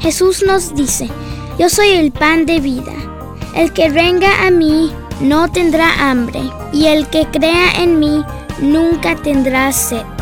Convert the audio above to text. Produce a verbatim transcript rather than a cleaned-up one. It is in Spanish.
Jesús nos dice: yo soy el pan de vida. El que venga a mí no tendrá hambre, y el que crea en mí nunca tendrá sed.